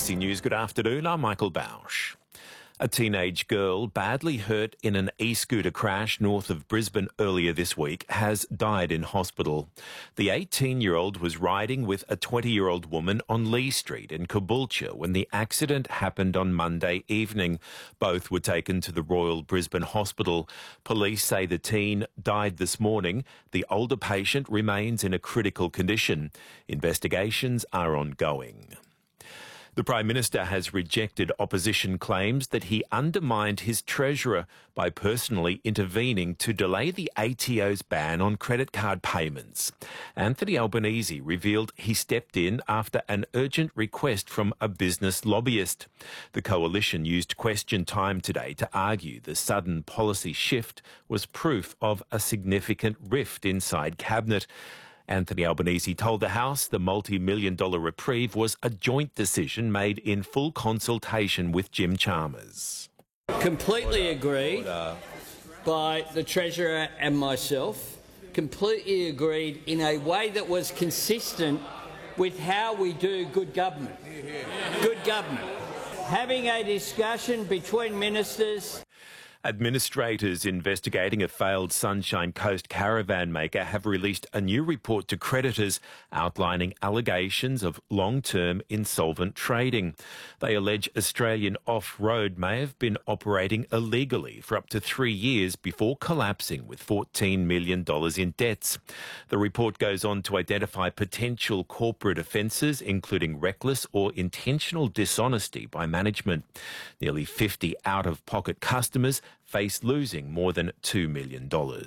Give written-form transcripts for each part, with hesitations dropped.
ABC News, good afternoon. I'm Michael Bausch. A teenage girl badly hurt in an e-scooter crash north of Brisbane earlier this week has died in hospital. The 18-year-old was riding with a 20-year-old woman on Lee Street in Caboolture when the accident happened on Monday evening. Both were taken to the Royal Brisbane Hospital. Police say the teen died this morning. The older patient remains in a critical condition. Investigations are ongoing. The Prime Minister has rejected opposition claims that he undermined his treasurer by personally intervening to delay the ATO's ban on credit card payments. Anthony Albanese revealed he stepped in after an urgent request from a business lobbyist. The coalition used question time today to argue the sudden policy shift was proof of a significant rift inside Cabinet. Anthony Albanese told the House the multi-million-dollar reprieve was a joint decision made in full consultation with Jim Chalmers. Completely agreed by the Treasurer and myself, completely agreed in a way that was consistent with how we do good government. Good government. Having a discussion between ministers. Administrators investigating a failed Sunshine Coast caravan maker have released a new report to creditors outlining allegations of long-term insolvent trading. They allege Australian Off-Road may have been operating illegally for up to 3 years before collapsing with $14 million in debts. The report goes on to identify potential corporate offences, including reckless or intentional dishonesty by management. Nearly 50 out-of-pocket customers face losing more than $2 million.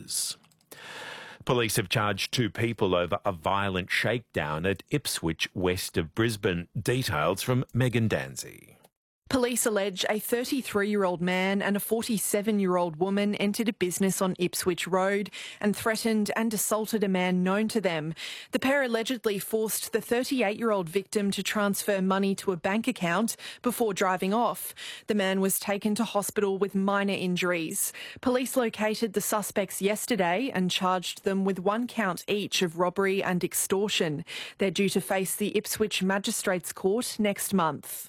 Police have charged 2 people over a violent shakedown at Ipswich, west of Brisbane. Details from Megan Danzy. Police allege a 33-year-old man and a 47-year-old woman entered a business on Ipswich Road and threatened and assaulted a man known to them. The pair allegedly forced the 38-year-old victim to transfer money to a bank account before driving off. The man was taken to hospital with minor injuries. Police located the suspects yesterday and charged them with 1 count each of robbery and extortion. They're due to face the Ipswich Magistrates Court next month.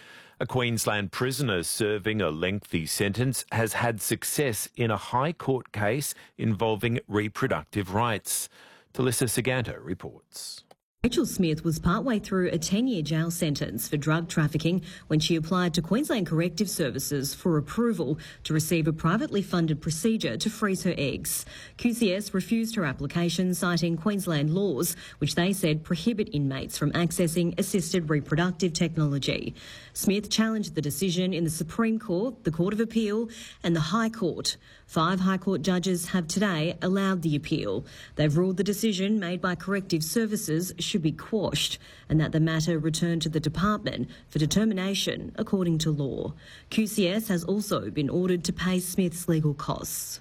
A Queensland prisoner serving a lengthy sentence has had success in a High Court case involving reproductive rights. Talissa Saganta reports. Rachel Smith was partway through a 10-year jail sentence for drug trafficking when she applied to Queensland Corrective Services for approval to receive a privately funded procedure to freeze her eggs. QCS refused her application, citing Queensland laws, which they said prohibit inmates from accessing assisted reproductive technology. Smith challenged the decision in the Supreme Court, the Court of Appeal and the High Court. 5 High Court judges have today allowed the appeal. They've ruled the decision made by Corrective Services should be quashed and that the matter return to the department for determination according to law. QCS has also been ordered to pay Smith's legal costs.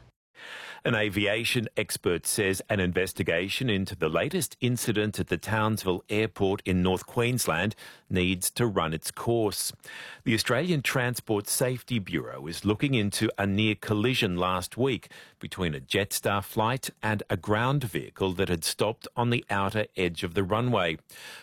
An aviation expert says an investigation into the latest incident at the Townsville Airport in North Queensland needs to run its course. The Australian Transport Safety Bureau is looking into a near collision last week between a Jetstar flight and a ground vehicle that had stopped on the outer edge of the runway.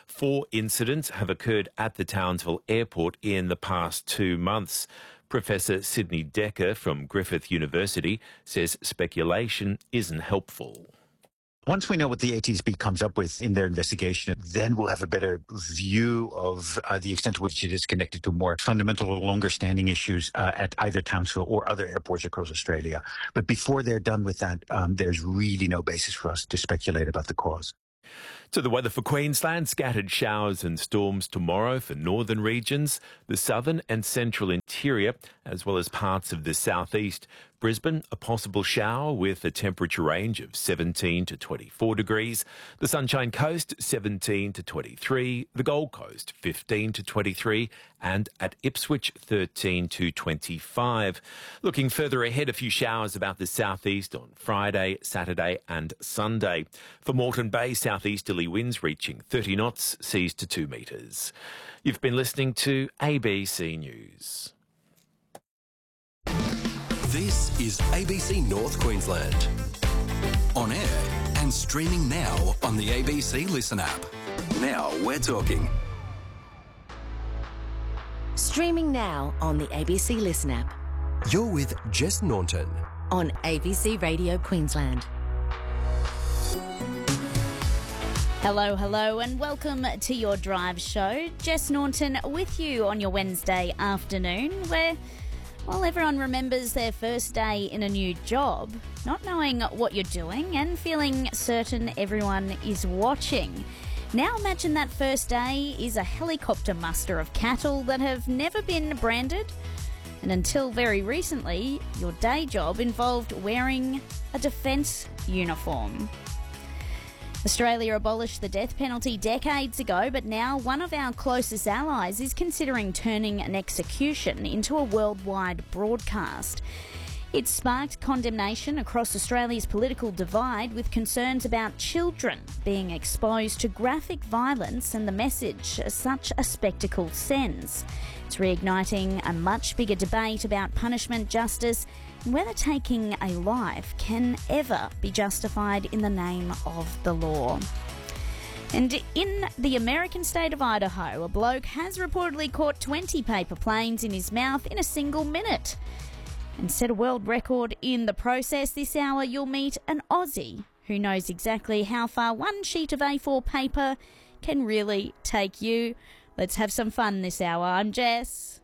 4 incidents have occurred at the Townsville Airport in the past 2 months. Professor Sidney Decker from Griffith University says speculation isn't helpful. Once we know what the ATSB comes up with in their investigation, then we'll have a better view of the extent to which it is connected to more fundamental or longer-standing issues at either Townsville or other airports across Australia. But before they're done with that, there's really no basis for us to speculate about the cause. To the weather for Queensland, scattered showers and storms tomorrow for northern regions, the southern and central interior, as well as parts of the southeast. Brisbane, a possible shower with a temperature range of 17 to 24 degrees. The Sunshine Coast, 17 to 23. The Gold Coast, 15 to 23. And at Ipswich, 13 to 25. Looking further ahead, a few showers about the southeast on Friday, Saturday and Sunday. For Moreton Bay, southeasterly winds reaching 30 knots, seas to 2 metres. You've been listening to ABC News. This is ABC North Queensland. On air and streaming now on the ABC Listen app. Now we're talking. Streaming now on the ABC Listen app. You're with Jess Naunton on ABC Radio Queensland. Hello, and welcome to your drive show. Jess Naunton with you on your Wednesday afternoon, where, well, everyone remembers their first day in a new job, not knowing what you're doing and feeling certain everyone is watching. Now imagine that first day is a helicopter muster of cattle that have never been branded, and until very recently, your day job involved wearing a defence uniform. Australia abolished the death penalty decades ago, but now one of our closest allies is considering turning an execution into a worldwide broadcast. It sparked condemnation across Australia's political divide, with concerns about children being exposed to graphic violence and the message such a spectacle sends. It's reigniting a much bigger debate about punishment, justice, and whether taking a life can ever be justified in the name of the law. And in the American state of Idaho, a bloke has reportedly caught 20 paper planes in his mouth in a single minute and set a world record in the process. This hour you'll meet an Aussie who knows exactly how far one sheet of A4 paper can really take you. Let's have some fun this hour. I'm Jess.